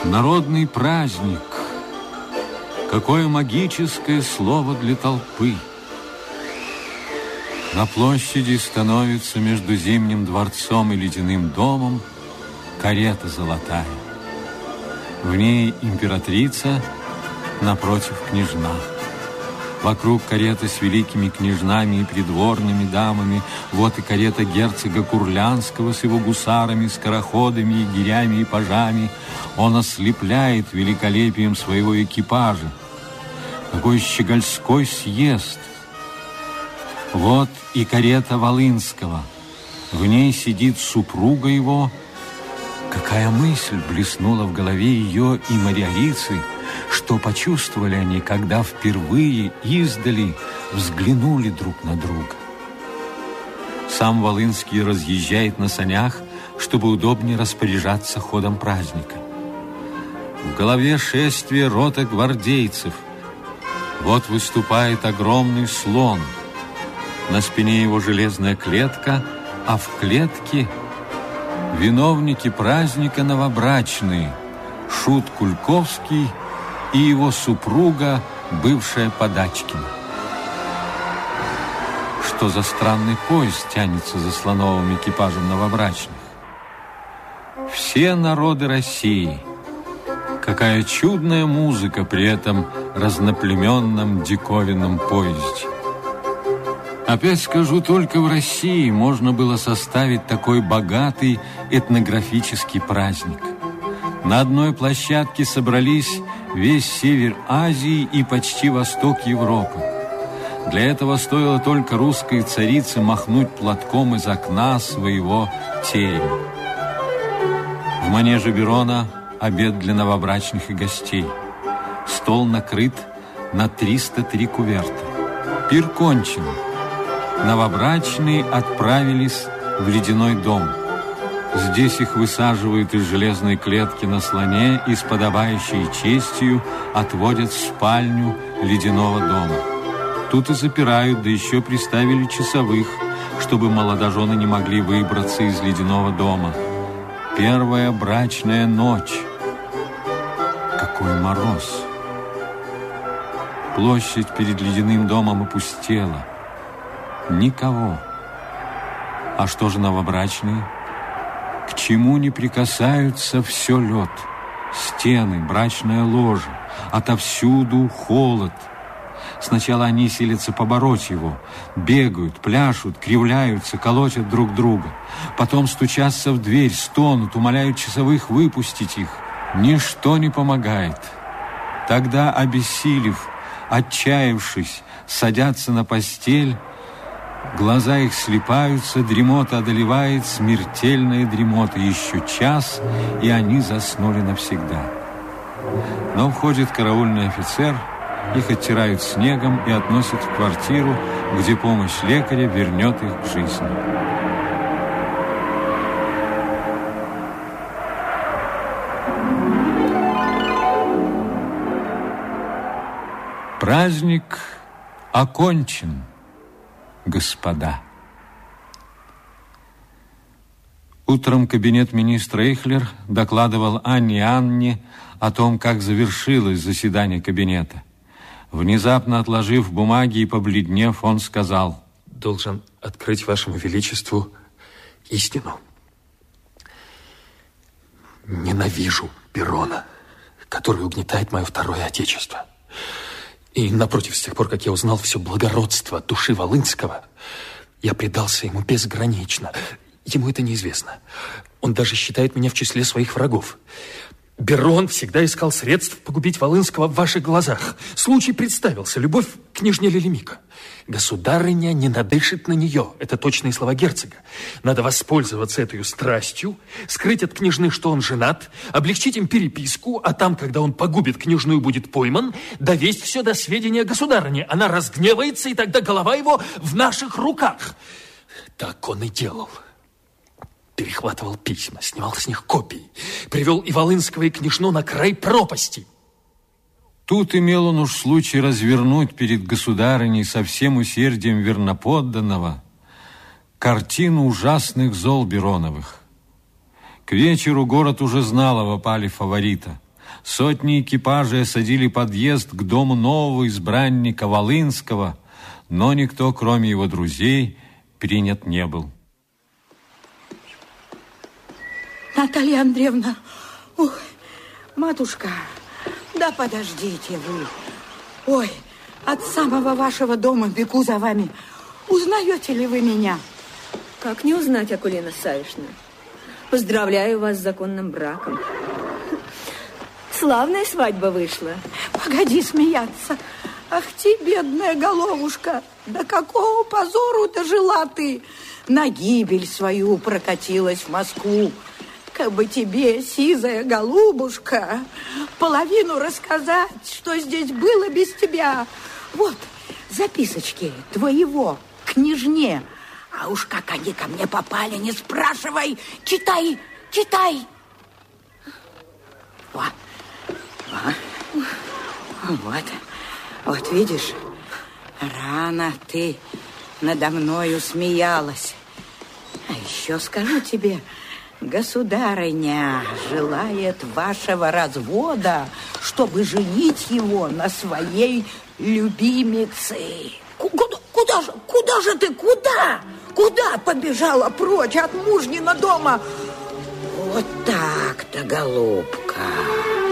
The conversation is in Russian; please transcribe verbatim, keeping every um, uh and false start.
Народный праздник. Какое магическое слово для толпы. На площади становится между Зимним дворцом и Ледяным домом карета золотая. В ней императрица, напротив княжна. Вокруг кареты с великими княжнами и придворными дамами. Вот и карета герцога Курлянского с его гусарами, скороходами, егерями и пажами. Он ослепляет великолепием своего экипажа. Какой щегольской съезд! Вот и карета Волынского. В ней сидит супруга его. Какая мысль блеснула в голове ее и Мариалицы, что почувствовали они, когда впервые издали взглянули друг на друга. Сам Волынский разъезжает на санях, чтобы удобнее распоряжаться ходом праздника. В голове шествие рота гвардейцев. Вот выступает огромный слон. На спине его железная клетка, а в клетке виновники праздника новобрачные Шут Кульковский и его супруга, бывшая Подачкина. Что за странный поезд тянется за слоновым экипажем новобрачных? Все народы России. Какая чудная музыка при этом разноплеменном диковинном поезде. Опять скажу, только в России можно было составить такой богатый этнографический праздник. На одной площадке собрались весь север Азии и почти восток Европы. Для этого стоило только русской царице махнуть платком из окна своего терема. В манеже Берона обед для новобрачных и гостей. Стол накрыт на триста три куверта. Пир кончен. Новобрачные отправились в Ледяной дом. Здесь их высаживают из железной клетки на слоне и с подобающей честью отводят в спальню Ледяного дома. Тут и запирают, да еще приставили часовых, чтобы молодожены не могли выбраться из Ледяного дома. Первая брачная ночь. Какой мороз! Площадь перед Ледяным домом опустела. Никого. А что же новобрачные? К чему не прикасаются, все лед. Стены, брачная ложа. Отовсюду холод. Сначала они силятся побороть его. Бегают, пляшут, кривляются, колотят друг друга. Потом стучатся в дверь, стонут, умоляют часовых выпустить их. Ничто не помогает. Тогда, обессилев, отчаявшись, садятся на постель. Глаза их слипаются, дремота одолевает, смертельная дремота. Еще час, и они заснули навсегда. Но входит караульный офицер, их оттирают снегом и относят в квартиру, где помощь лекаря вернет их к жизни. Праздник окончен, господа. Утром кабинет министра Эйхлер докладывал Анне Иоанновне о том, как завершилось заседание кабинета. Внезапно отложив бумаги и побледнев, он сказал: «Должен открыть вашему величеству истину. Ненавижу Берона, который угнетает мое второе отечество. И, напротив, с тех пор, как я узнал все благородство души Волынского, я предался ему безгранично. Ему это неизвестно. Он даже считает меня в числе своих врагов. Берон всегда искал средств погубить Волынского в ваших глазах. Случай представился. Любовь к княжне Лелемика. Государыня не надышит на нее. Это точные слова герцога. Надо воспользоваться этой страстью, скрыть от княжны, что он женат, облегчить им переписку, а там, когда он погубит княжну и будет пойман, довесть все до сведения государыни. Она разгневается, и тогда голова его в наших руках. Так он и делал. Перехватывал письма, снимал с них копии, привел и Волынского, и княжну на край пропасти. Тут имел он уж случай развернуть перед государыней со всем усердием верноподданного картину ужасных зол Бероновых. К вечеру город уже знал о опале фаворита. Сотни экипажей осадили подъезд к дому нового избранника Волынского, но никто, кроме его друзей, принят не был. Наталья Андреевна, ух, матушка, да подождите вы. Ой, от самого вашего дома бегу за вами. Узнаете ли вы меня? Как не узнать, Акулина Савишна? Поздравляю вас с законным браком. Славная свадьба вышла. Погоди смеяться. Ах ты, бедная головушка, до какого позору дожила ты. На гибель свою прокатилась в Москву. Как бы тебе, сизая голубушка, половину рассказать, что здесь было без тебя. Вот записочки твоего княжне. А уж как они ко мне попали, не спрашивай. Читай, читай. Во, во. Вот, вот видишь, рано ты надо мною смеялась. А еще скажу тебе, государыня желает вашего развода, чтобы женить его на своей любимице. Куда, куда же, куда же ты, куда? Куда побежала прочь от мужнина дома? Вот так-то, голубка.